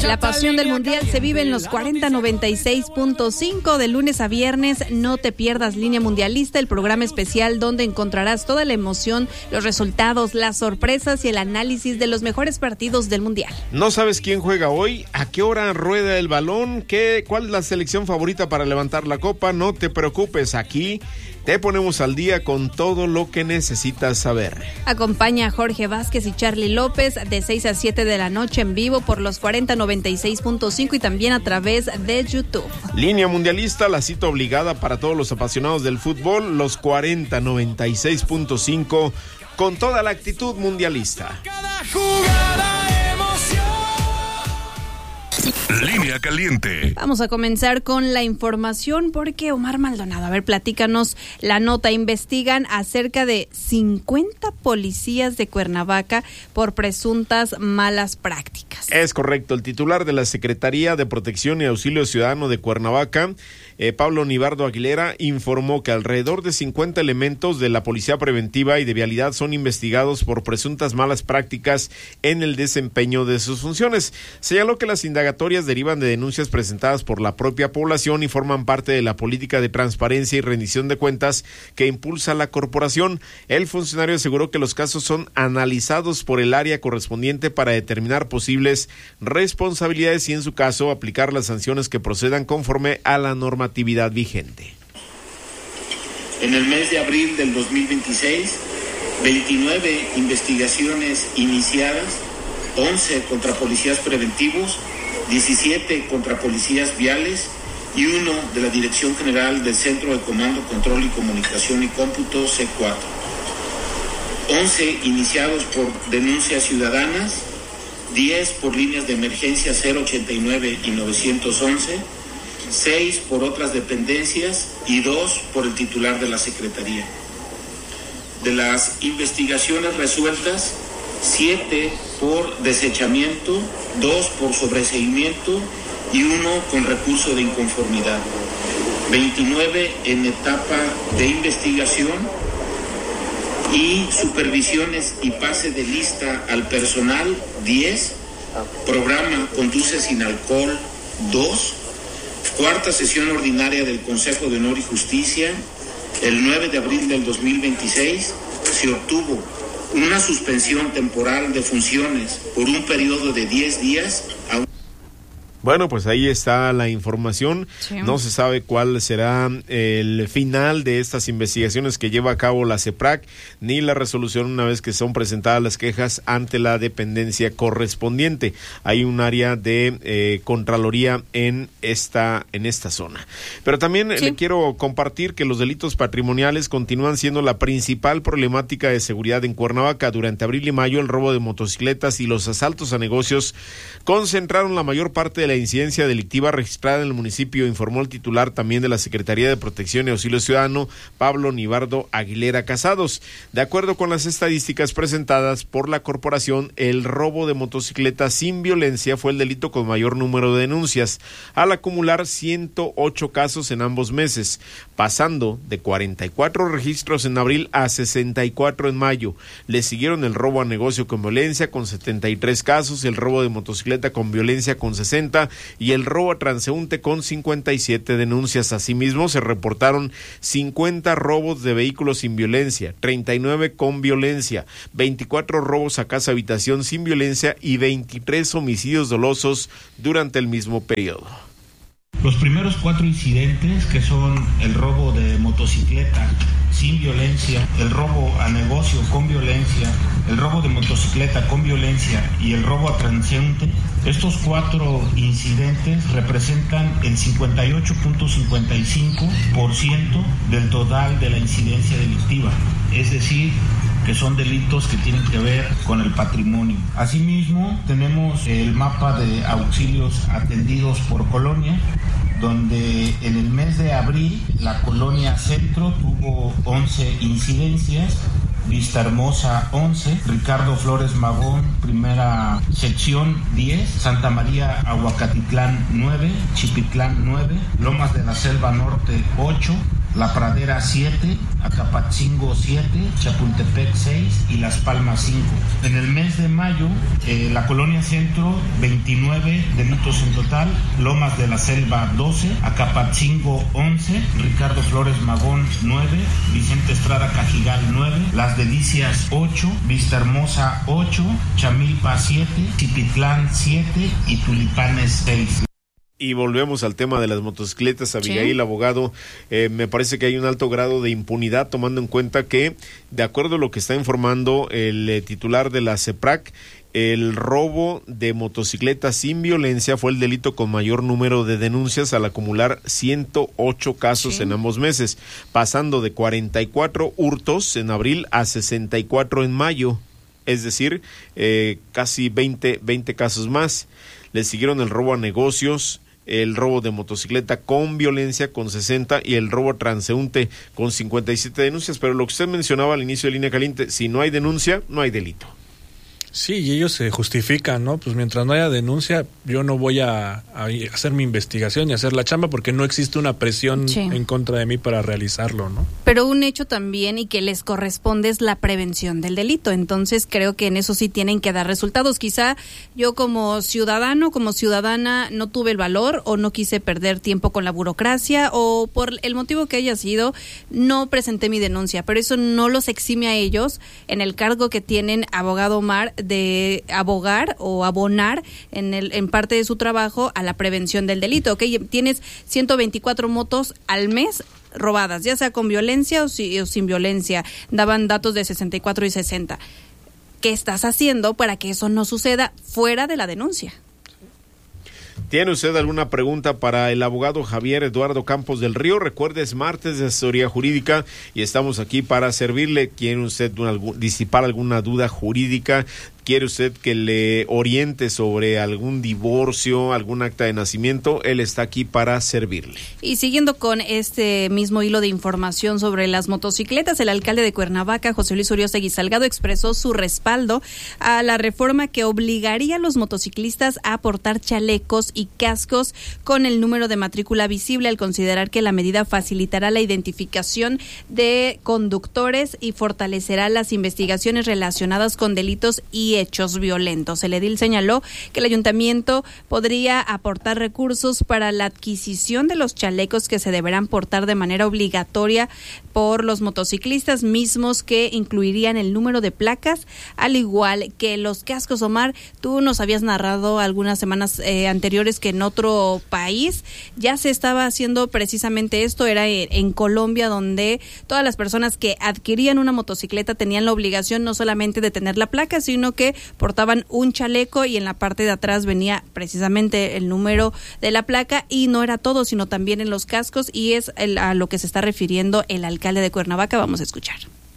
La pasión del Mundial se vive en los 4096.5 de lunes a viernes. No te pierdas Línea Mundialista, el programa especial donde encontrarás toda la emoción, los resultados, las sorpresas y el análisis de los mejores partidos del Mundial. ¿No sabes quién juega hoy? ¿A qué hora rueda el balón? ¿Cuál es la selección favorita para levantar la copa? No te preocupes, aquí te ponemos al día con todo lo que necesitas saber. Acompaña a Jorge Vázquez y Charly López de 6 a 7 de la noche en vivo por los 4096.5 y también a través de YouTube. Línea Mundialista, la cita obligada para todos los apasionados del fútbol, los 4096.5 con toda la actitud mundialista. Cada jugada emoción. Línea Caliente. Vamos a comenzar con la información porque Omar Maldonado, a ver, platícanos la nota. Investigan a cerca de 50 policías de Cuernavaca por presuntas malas prácticas. Es correcto, el titular de la Secretaría de Protección y Auxilio Ciudadano de Cuernavaca, Pablo Nivardo Aguilera, informó que alrededor de 50 elementos de la Policía Preventiva y de Vialidad son investigados por presuntas malas prácticas en el desempeño de sus funciones. Señaló que las indagatorias derivan de denuncias presentadas por la propia población y forman parte de la política de transparencia y rendición de cuentas que impulsa la corporación. El funcionario aseguró que los casos son analizados por el área correspondiente para determinar posibles responsabilidades y, en su caso, aplicar las sanciones que procedan conforme a la normatividad vigente. En el mes de abril del 2026, 29 investigaciones iniciadas, 11 contra policías preventivos, 17 contra policías viales y 1 de la Dirección General del Centro de Comando, Control y Comunicación y Cómputo, C4. 11 iniciados por denuncias ciudadanas, 10 por líneas de emergencia 089 y 911, 6 por otras dependencias y 2 por el titular de la Secretaría. De las investigaciones resueltas, 7 por desechamiento, 2 por sobreseimiento y 1 con recurso de inconformidad. 29 en etapa de investigación y supervisiones y pase de lista al personal, 10. Programa Conduce sin alcohol, 2. Cuarta sesión ordinaria del Consejo de Honor y Justicia, el 9 de abril del 2026, se obtuvo una suspensión temporal de funciones por un periodo de 10 días. Bueno, pues ahí está la información. Sí. No se sabe cuál será el final de estas investigaciones que lleva a cabo la CEPRAC, ni la resolución una vez que son presentadas las quejas ante la dependencia correspondiente. Hay un área de Contraloría en esta zona. Pero también le quiero compartir que los delitos patrimoniales continúan siendo la principal problemática de seguridad en Cuernavaca. Durante abril y mayo, el robo de motocicletas y los asaltos a negocios concentraron la mayor parte de la incidencia delictiva registrada en el municipio, informó el titular también de la Secretaría de Protección y Auxilio Ciudadano, Pablo Nivardo Aguilera Casados. De acuerdo con las estadísticas presentadas por la corporación, el robo de motocicletas sin violencia fue el delito con mayor número de denuncias, al acumular 108 casos en ambos meses, pasando de 44 registros en abril a 64 en mayo. Le siguieron el robo a negocio con violencia con 73 casos, el robo de motocicleta con violencia con 60 y el robo a transeúnte con 57 denuncias. Asimismo, se reportaron 50 robos de vehículos sin violencia, 39 con violencia, 24 robos a casa habitación sin violencia y 23 homicidios dolosos durante el mismo periodo. Los primeros 4 incidentes, que son el robo de motocicleta sin violencia, el robo a negocio con violencia, el robo de motocicleta con violencia y el robo a transeúnte, estos 4 incidentes representan el 58.55% del total de la incidencia delictiva, es decir, que son delitos que tienen que ver con el patrimonio. Asimismo, tenemos el mapa de auxilios atendidos por colonia, donde en el mes de abril la colonia Centro tuvo 11 incidencias, Vista Hermosa 11, Ricardo Flores Magón, primera sección 10, Santa María Aguacatitlán 9, Chipitlán 9, Lomas de la Selva Norte 8, La Pradera 7, Acapatzingo 7, Chapultepec 6 y Las Palmas 5. En el mes de mayo, la Colonia Centro, 29 delitos en total, Lomas de la Selva 12, Acapatzingo 11, Ricardo Flores Magón 9, Vicente Estrada Cajigal 9, Las Delicias 8, Vista Hermosa 8, Chamilpa 7, Cipitlán 7 y Tulipanes 6. Y volvemos al tema de las motocicletas, Abigail, abogado. Me parece que hay un alto grado de impunidad, tomando en cuenta que, de acuerdo a lo que está informando el titular de la CEPRAC, el robo de motocicletas sin violencia fue el delito con mayor número de denuncias, al acumular 108 casos en ambos meses, pasando de 44 hurtos en abril a 64 en mayo, es decir, casi 20 casos más. Le siguieron el robo a negocios, el robo de motocicleta con violencia con 60 y el robo transeúnte con 57 denuncias. Pero lo que usted mencionaba al inicio de Línea Caliente, si no hay denuncia, no hay delito. Sí, y ellos se justifican, ¿no? Pues mientras no haya denuncia, yo no voy a hacer mi investigación y hacer la chamba porque no existe una presión en contra de mí para realizarlo, ¿no? Pero un hecho también y que les corresponde es la prevención del delito. Entonces creo que en eso sí tienen que dar resultados. Quizá yo como ciudadano, como ciudadana, no tuve el valor o no quise perder tiempo con la burocracia o por el motivo que haya sido, no presenté mi denuncia. Pero eso no los exime a ellos en el cargo que tienen, abogado Omar, de abogar o abonar en parte de su trabajo a la prevención del delito. ¿Okay? Tienes 124 motos al mes robadas, ya sea con violencia o sin violencia. Daban datos de 64 y 60. ¿Qué estás haciendo para que eso no suceda fuera de la denuncia? ¿Tiene usted alguna pregunta para el abogado Javier Eduardo Campos del Río? Recuerde, es martes de asesoría jurídica y estamos aquí para servirle. ¿Quiere usted disipar alguna duda jurídica? ¿Quiere usted que le oriente sobre algún divorcio, algún acta de nacimiento? Él está aquí para servirle. Y siguiendo con este mismo hilo de información sobre las motocicletas, el alcalde de Cuernavaca, José Luis Uriostegui Salgado, expresó su respaldo a la reforma que obligaría a los motociclistas a portar chalecos y cascos con el número de matrícula visible, al considerar que la medida facilitará la identificación de conductores y fortalecerá las investigaciones relacionadas con delitos y hechos violentos. El edil señaló que el ayuntamiento podría aportar recursos para la adquisición de los chalecos que se deberán portar de manera obligatoria por los motociclistas, mismos que incluirían el número de placas, al igual que los cascos. Omar, tú nos habías narrado algunas semanas anteriores que en otro país ya se estaba haciendo precisamente esto, era en Colombia, donde todas las personas que adquirían una motocicleta tenían la obligación no solamente de tener la placa, sino que portaban un chaleco y en la parte de atrás venía precisamente el número de la placa, y no era todo, sino también en los cascos, y es a lo que se está refiriendo el alcalde de Cuernavaca. Vamos a escuchar.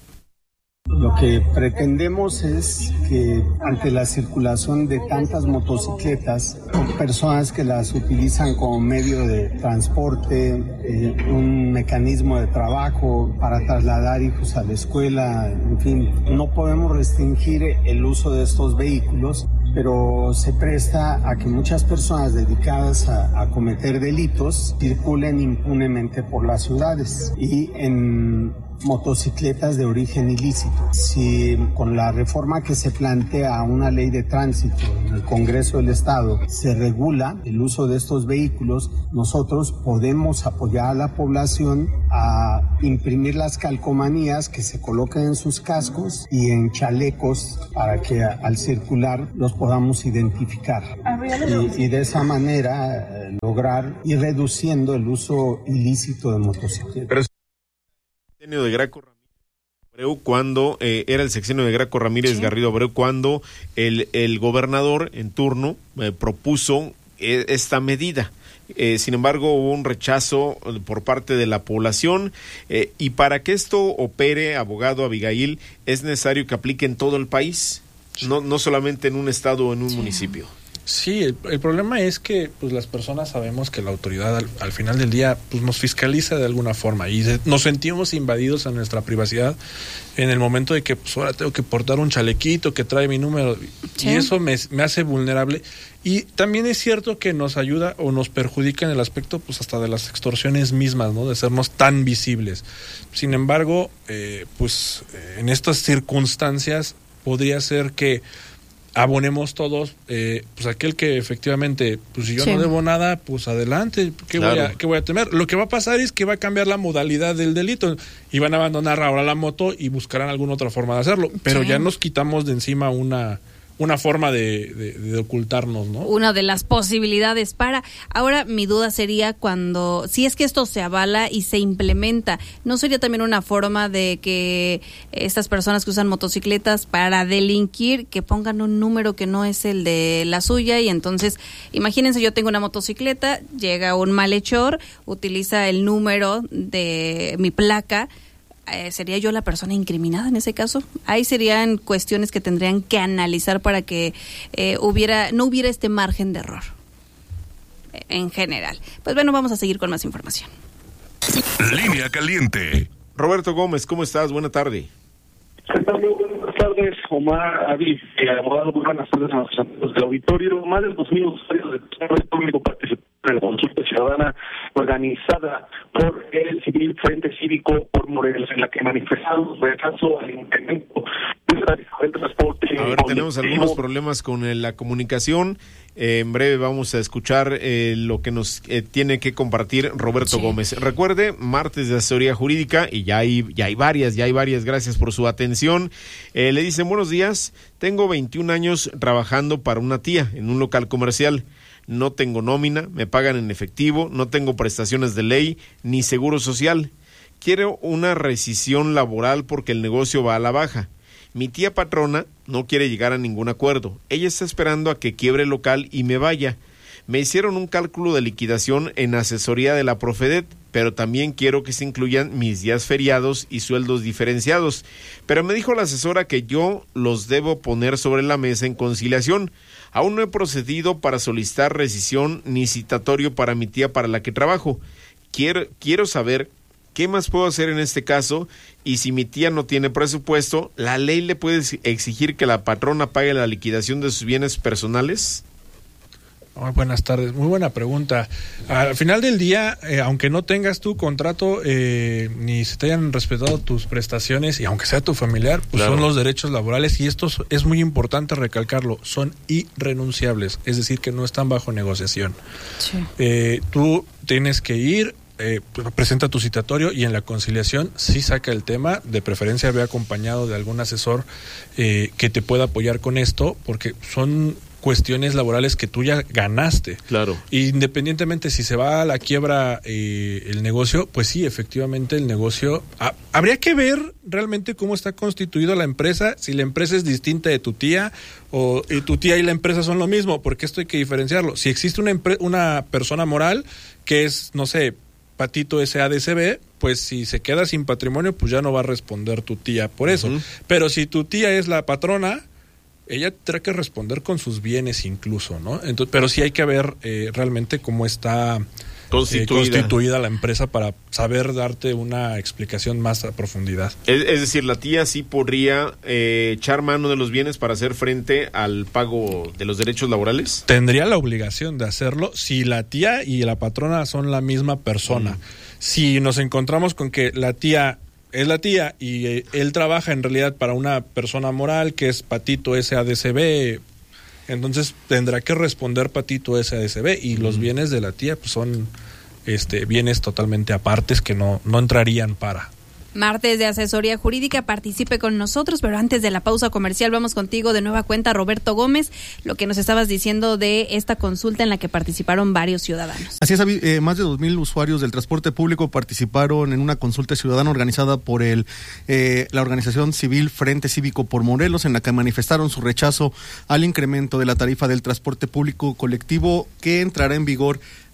Lo que pretendemos es que ante la circulación de tantas motocicletas, personas que las utilizan como medio de transporte, un mecanismo de trabajo para trasladar hijos a la escuela, en fin, no podemos restringir el uso de estos vehículos, pero se presta a que muchas personas dedicadas a cometer delitos circulen impunemente por las ciudades y en motocicletas de origen ilícito. Si con la reforma que se plantea una ley de tránsito en el Congreso del Estado se regula el uso de estos vehículos, nosotros podemos apoyar a la población a imprimir las calcomanías que se coloquen en sus cascos y en chalecos para que al circular los podamos identificar y de esa manera lograr ir reduciendo el uso ilícito de motocicletas. De Graco Abreu, cuando era el sexenio de Graco Ramírez Garrido Abreu, cuando el gobernador en turno propuso esta medida. Sin embargo, hubo un rechazo por parte de la población, y para que esto opere, abogado Abigail, es necesario que aplique en todo el país, no solamente en un estado o en un municipio. Sí, el problema es que pues las personas sabemos que la autoridad al final del día pues nos fiscaliza de alguna forma y nos sentimos invadidos en nuestra privacidad en el momento de que pues ahora tengo que portar un chalequito que trae mi número, sí. Y eso me hace vulnerable. Y también es cierto que nos ayuda o nos perjudica en el aspecto pues hasta de las extorsiones mismas, ¿no? De sernos tan visibles. Sin embargo, en estas circunstancias podría ser que abonemos todos, pues aquel que efectivamente, pues si yo no debo nada, pues adelante, ¿qué voy a temer? Lo que va a pasar es que va a cambiar la modalidad del delito y van a abandonar ahora la moto y buscarán alguna otra forma de hacerlo, pero ya nos quitamos de encima una forma de ocultarnos, ¿no? Una de las posibilidades para... Ahora, mi duda sería si es que esto se avala y se implementa, ¿no sería también una forma de que estas personas que usan motocicletas para delinquir, que pongan un número que no es el de la suya? Y entonces, imagínense, yo tengo una motocicleta, llega un malhechor, utiliza el número de mi placa, ¿sería yo la persona incriminada en ese caso? Ahí serían cuestiones que tendrían que analizar para que no hubiera este margen de error en general. Pues bueno, vamos a seguir con más información. Línea caliente. Roberto Gómez, ¿cómo estás? Buena tarde. Buenas tardes, Omar, Aviv, abogado. Muy buenas tardes a los amigos del auditorio. Más de 2,000 usuarios del transporte público participaron en la consulta ciudadana organizada por el Civil Frente Cívico por Morelos, en la que manifestaron rechazo al incremento del transporte. A ver, tenemos algunos problemas con la comunicación. En breve vamos a escuchar lo que nos tiene que compartir Roberto Gómez. Recuerde, martes de asesoría jurídica, y ya hay varias, gracias por su atención. Le dicen, buenos días, tengo 21 años trabajando para una tía en un local comercial. No tengo nómina, me pagan en efectivo, no tengo prestaciones de ley ni seguro social. Quiero una rescisión laboral porque el negocio va a la baja. Mi tía patrona no quiere llegar a ningún acuerdo. Ella está esperando a que quiebre el local y me vaya. Me hicieron un cálculo de liquidación en asesoría de la Profedet, pero también quiero que se incluyan mis días feriados y sueldos diferenciados. Pero me dijo la asesora que yo los debo poner sobre la mesa en conciliación. Aún no he procedido para solicitar rescisión ni citatorio para mi tía para la que trabajo. Quiero saber qué más puedo hacer en este caso, y si mi tía no tiene presupuesto, ¿la ley le puede exigir que la patrona pague la liquidación de sus bienes personales? Oh, buenas tardes, muy buena pregunta. Al final del día, aunque no tengas tu contrato, ni se te hayan respetado tus prestaciones, y aunque sea tu familiar, pues son los derechos laborales, y esto es muy importante recalcarlo, son irrenunciables, es decir, que no están bajo negociación. Sí. Tú tienes que ir, presenta tu citatorio, y en la conciliación sí saca el tema, de preferencia ve acompañado de algún asesor que te pueda apoyar con esto, porque son cuestiones laborales que tú ya ganaste. Claro. Independientemente si se va a la quiebra el negocio, pues sí, efectivamente el negocio... habría que ver realmente cómo está constituida la empresa, si la empresa es distinta de tu tía, o tu tía y la empresa son lo mismo, porque esto hay que diferenciarlo. Si existe una persona moral que es, no sé, Patito SADCB, pues si se queda sin patrimonio, pues ya no va a responder tu tía por eso. Pero si tu tía es la patrona, ella tendrá que responder con sus bienes incluso, ¿no? Entonces, pero sí hay que ver realmente cómo está constituida la empresa para saber darte una explicación más a profundidad. Es decir, la tía sí podría echar mano de los bienes para hacer frente al pago de los derechos laborales. Tendría la obligación de hacerlo si la tía y la patrona son la misma persona. Si nos encontramos con que la tía es la tía y él trabaja en realidad para una persona moral que es Patito SADCB, entonces tendrá que responder Patito SADCB, y los bienes de la tía pues son bienes totalmente apartes que no entrarían para... Martes de asesoría jurídica, participe con nosotros, pero antes de la pausa comercial vamos contigo de nueva cuenta, Roberto Gómez, lo que nos estabas diciendo de esta consulta en la que participaron varios ciudadanos. Así es, más de 2,000 usuarios del transporte público participaron en una consulta ciudadana organizada por la organización civil Frente Cívico por Morelos, en la que manifestaron su rechazo al incremento de la tarifa del transporte público colectivo que entrará en vigor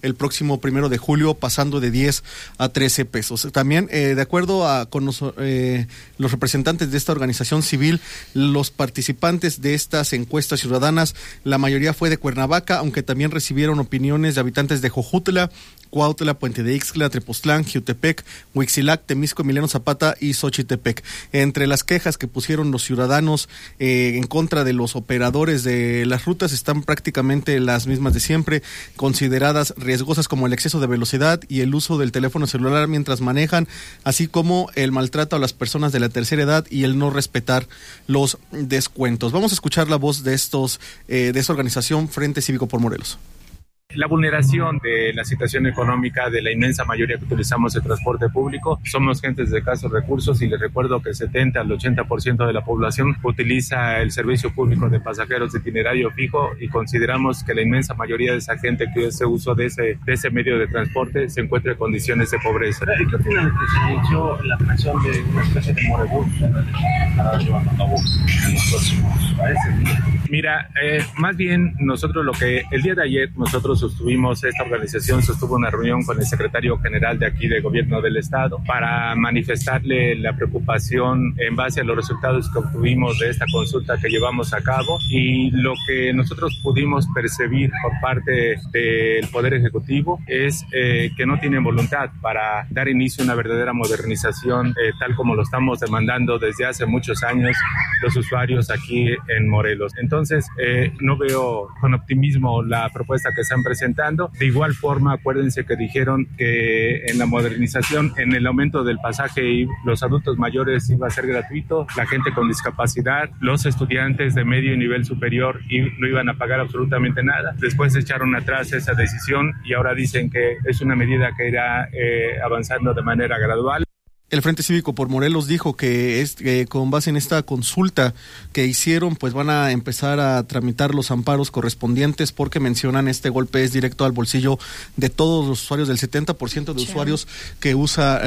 el próximo 1 de julio, pasando de 10 a 13 pesos. También, de acuerdo con los representantes de esta organización civil, los participantes de estas encuestas ciudadanas, la mayoría fue de Cuernavaca, aunque también recibieron opiniones de habitantes de Jojutla, Cuautla, Puente de Ixtla, Tepoztlán, Jiutepec, Huixilac, Temisco, Emiliano Zapata y Xochitepec. Entre las quejas que pusieron los ciudadanos en contra de los operadores de las rutas están prácticamente las mismas de siempre, consideradas riesgosas como el exceso de velocidad y el uso del teléfono celular mientras manejan, así como el maltrato a las personas de la tercera edad y el no respetar los descuentos. Vamos a escuchar la voz de de esta organización Frente Cívico por Morelos. La vulneración de la situación económica de la inmensa mayoría que utilizamos el transporte público. Somos gentes de escasos recursos y les recuerdo que el 70 al 80% de la población utiliza el servicio público de pasajeros de itinerario fijo y consideramos que la inmensa mayoría de esa gente que hace uso de ese medio de transporte se encuentra en condiciones de pobreza. ¿Qué opinan de que se inició la creación de una especie de morebús para llevar a cabo en los próximos días? Mira, más bien nosotros el día de ayer nosotros esta organización sostuvo una reunión con el secretario general de aquí del gobierno del estado para manifestarle la preocupación en base a los resultados que obtuvimos de esta consulta que llevamos a cabo y lo que nosotros pudimos percibir por parte del Poder Ejecutivo es que no tienen voluntad para dar inicio a una verdadera modernización tal como lo estamos demandando desde hace muchos años los usuarios aquí en Morelos. Entonces, no veo con optimismo la propuesta que se han presentando. De igual forma, acuérdense que dijeron que en la modernización, en el aumento del pasaje y los adultos mayores iba a ser gratuito, la gente con discapacidad, los estudiantes de medio y nivel superior no iban a pagar absolutamente nada. Después echaron atrás esa decisión y ahora dicen que es una medida que irá avanzando de manera gradual. El Frente Cívico por Morelos dijo que con base en esta consulta que hicieron, pues van a empezar a tramitar los amparos correspondientes porque mencionan este golpe es directo al bolsillo de todos los usuarios, del 70% de usuarios que usa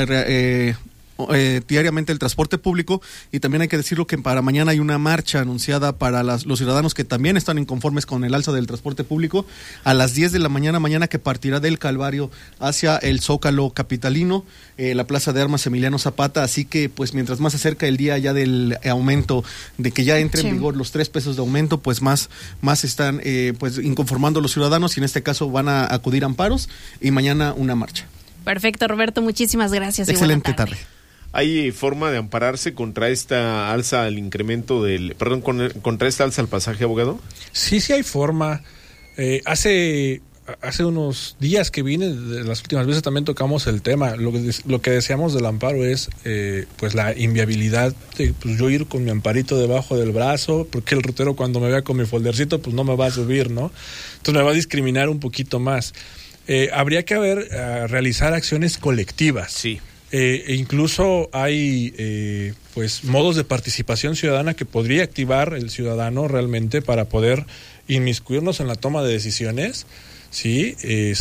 diariamente el transporte público. Y también hay que decirlo que para mañana hay una marcha anunciada para los ciudadanos que también están inconformes con el alza del transporte público a las 10 de la mañana que partirá del Calvario hacia el Zócalo capitalino, la Plaza de Armas Emiliano Zapata. Así que pues mientras más se acerca el día ya del aumento, de que ya entre en vigor los 3 pesos de aumento, pues más están pues inconformando los ciudadanos y en este caso van a acudir a amparos y mañana una marcha. Perfecto, Roberto, muchísimas gracias. Excelente tarde. ¿Hay forma de ampararse contra esta alza al incremento contra esta alza al pasaje, abogado? Sí hay forma. Hace unos días que vine, de las últimas veces también tocamos el tema. Lo que deseamos del amparo es pues la inviabilidad de pues, yo ir con mi amparito debajo del brazo, porque el rutero cuando me vea con mi foldercito pues no me va a subir, ¿no? Entonces me va a discriminar un poquito más. Habría que realizar acciones colectivas. Sí. Incluso hay pues modos de participación ciudadana que podría activar el ciudadano realmente para poder inmiscuirnos en la toma de decisiones, sí,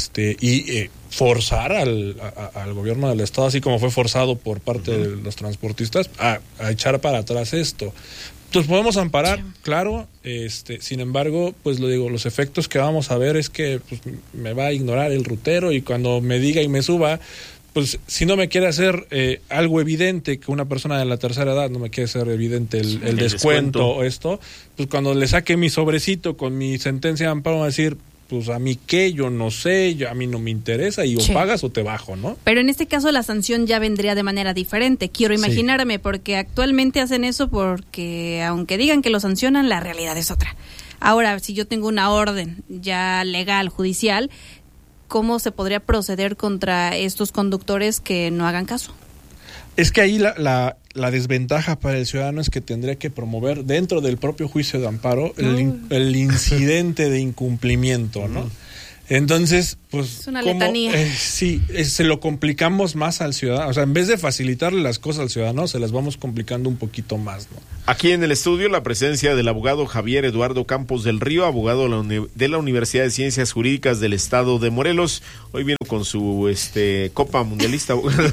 y forzar al gobierno del estado, así como fue forzado por parte de los transportistas, a echar para atrás esto. Entonces podemos amparar, claro, sin embargo, pues lo digo, los efectos que vamos a ver es que pues, me va a ignorar el rutero y cuando me diga y me suba, pues si no me quiere hacer algo evidente, que una persona de la tercera edad no me quiere hacer evidente el descuento o esto, pues cuando le saque mi sobrecito con mi sentencia de amparo, va a decir, pues a mí qué, yo no sé, a mí no me interesa y o pagas o te bajo, ¿no? Pero en este caso la sanción ya vendría de manera diferente, quiero imaginarme, porque actualmente hacen eso porque aunque digan que lo sancionan, la realidad es otra. Ahora, si yo tengo una orden ya legal, judicial, ¿cómo se podría proceder contra estos conductores que no hagan caso? Es que ahí la desventaja para el ciudadano es que tendría que promover dentro del propio juicio de amparo el incidente de incumplimiento, ¿no? Entonces, pues... Es una letanía. Se lo complicamos más al ciudadano. O sea, en vez de facilitarle las cosas al ciudadano, se las vamos complicando un poquito más, ¿no? Aquí en el estudio, la presencia del abogado Javier Eduardo Campos del Río, abogado de la Universidad de Ciencias Jurídicas del Estado de Morelos. Hoy vino con su Copa Mundialista, abogado.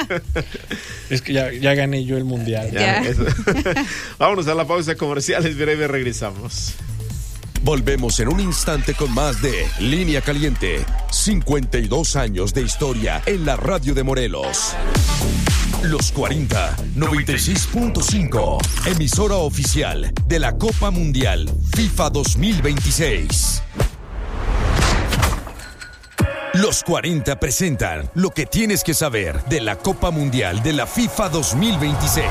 Es que ya gané yo el Mundial. Vámonos a la pausa comercial, es breve, regresamos. Volvemos en un instante con más de Línea Caliente. 52 años de historia en la radio de Morelos. Los 40, 96.5, emisora oficial de la Copa Mundial FIFA 2026. Los 40 presentan lo que tienes que saber de la Copa Mundial de la FIFA 2026.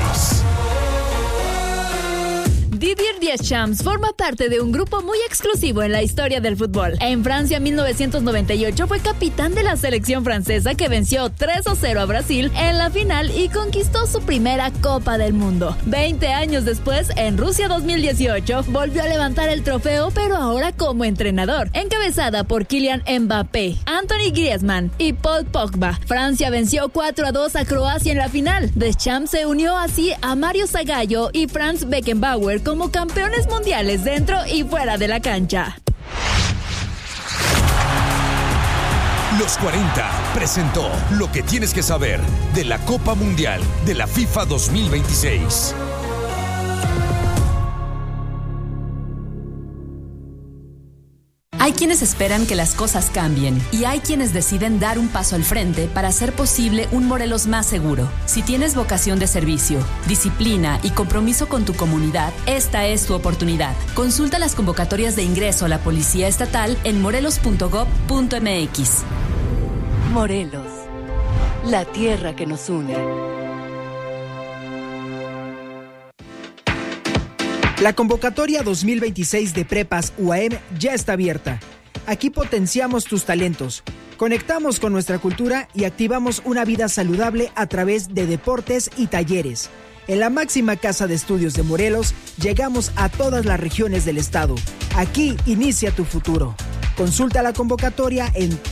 Didier Deschamps forma parte de un grupo muy exclusivo en la historia del fútbol. En Francia 1998 fue capitán de la selección francesa que venció 3-0 a Brasil en la final y conquistó su primera Copa del Mundo. 20 años después, en Rusia 2018, volvió a levantar el trofeo, pero ahora como entrenador, encabezada por Kylian Mbappé, Anthony Griezmann y Paul Pogba. Francia venció 4-2 a Croacia en la final. Deschamps se unió así a Mario Zagallo y Franz Beckenbauer como campeones mundiales dentro y fuera de la cancha. Los 40 presentó lo que tienes que saber de la Copa Mundial de la FIFA 2026. Hay quienes esperan que las cosas cambien y hay quienes deciden dar un paso al frente para hacer posible un Morelos más seguro. Si tienes vocación de servicio, disciplina y compromiso con tu comunidad, esta es tu oportunidad. Consulta las convocatorias de ingreso a la Policía Estatal en morelos.gov.mx. Morelos, la tierra que nos une. La convocatoria 2026 de Prepas UAM ya está abierta. Aquí potenciamos tus talentos, conectamos con nuestra cultura y activamos una vida saludable a través de deportes y talleres. En la máxima casa de estudios de Morelos, llegamos a todas las regiones del estado. Aquí inicia tu futuro. Consulta la convocatoria en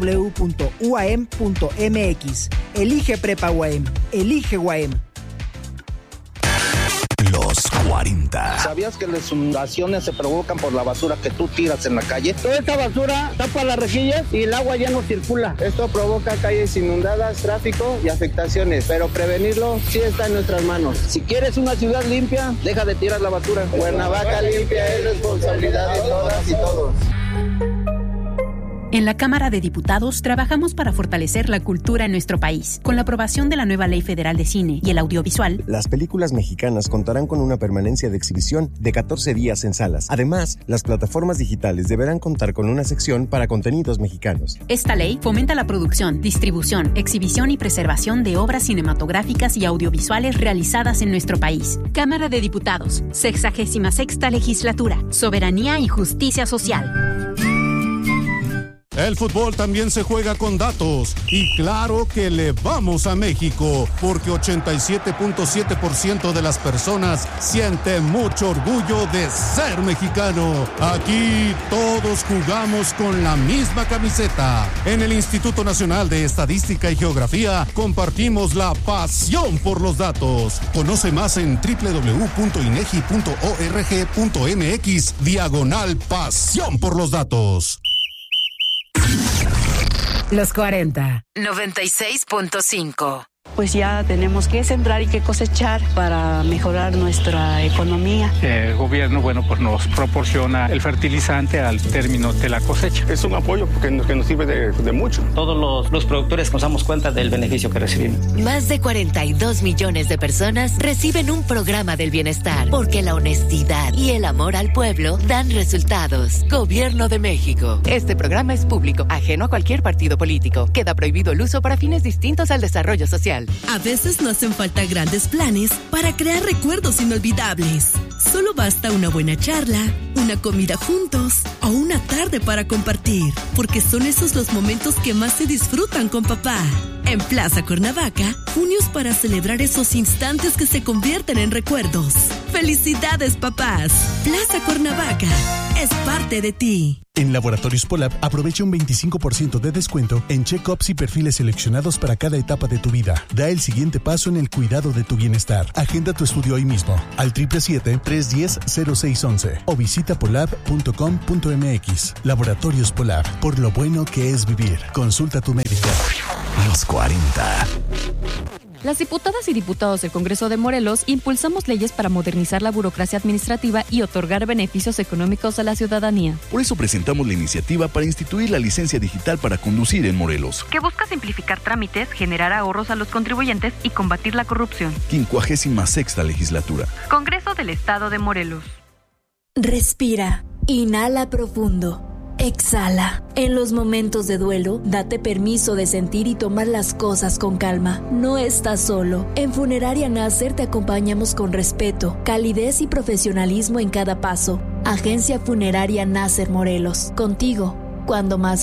www.uam.mx. Elige Prepa UAM. Elige UAM. Los 40. ¿Sabías que las inundaciones se provocan por la basura que tú tiras en la calle? Toda esta basura tapa las rejillas y el agua ya no circula. Esto provoca calles inundadas, tráfico y afectaciones, pero prevenirlo sí está en nuestras manos. Si quieres una ciudad limpia, deja de tirar la basura. Cuernavaca limpia es responsabilidad de todas y todos. En la Cámara de Diputados trabajamos para fortalecer la cultura en nuestro país. Con la aprobación de la nueva Ley Federal de Cine y el Audiovisual, las películas mexicanas contarán con una permanencia de exhibición de 14 días en salas. Además, las plataformas digitales deberán contar con una sección para contenidos mexicanos. Esta ley fomenta la producción, distribución, exhibición y preservación de obras cinematográficas y audiovisuales realizadas en nuestro país. Cámara de Diputados, 66ª Legislatura, Soberanía y Justicia Social. El fútbol también se juega con datos y claro que le vamos a México porque 87.7% de las personas siente mucho orgullo de ser mexicano. Aquí todos jugamos con la misma camiseta. En el Instituto Nacional de Estadística y Geografía compartimos la pasión por los datos. Conoce más en www.inegi.org.mx/pasión por los datos. Los 40. 96.5. Pues ya tenemos que sembrar y que cosechar para mejorar nuestra economía. El gobierno, pues nos proporciona el fertilizante al término de la cosecha. Es un apoyo que nos sirve de mucho. Todos los productores nos damos cuenta del beneficio que recibimos. Más de 42 millones de personas reciben un programa del bienestar, porque la honestidad y el amor al pueblo dan resultados. Gobierno de México. Este programa es público, ajeno a cualquier partido político. Queda prohibido el uso para fines distintos al desarrollo social. A veces no hacen falta grandes planes para crear recuerdos inolvidables. Solo basta una buena charla, una comida juntos o una tarde para compartir, porque son esos los momentos que más se disfrutan con papá. En Plaza Cuernavaca, junios para celebrar esos instantes que se convierten en recuerdos. ¡Felicidades, papás! Plaza Cuernavaca es parte de ti. En Laboratorios Polab aprovecha un 25% de descuento en check-ups y perfiles seleccionados para cada etapa de tu vida. Da el siguiente paso en el cuidado de tu bienestar. Agenda tu estudio hoy mismo al 777-310-0611 o visita polab.com.mx. Laboratorios Polab, por lo bueno que es vivir. Consulta a tu médico. Los 40. Las diputadas y diputados del Congreso de Morelos impulsamos leyes para modernizar la burocracia administrativa y otorgar beneficios económicos a la ciudadanía. Por eso presentamos la iniciativa para instituir la licencia digital para conducir en Morelos, que busca simplificar trámites, generar ahorros a los contribuyentes y combatir la corrupción. 56ª legislatura. Congreso del Estado de Morelos. Respira. Inhala profundo. Exhala. En los momentos de duelo, date permiso de sentir y tomar las cosas con calma. No estás solo. En Funeraria Nasser te acompañamos con respeto, calidez y profesionalismo en cada paso. Agencia Funeraria Nasser Morelos. Contigo, cuando más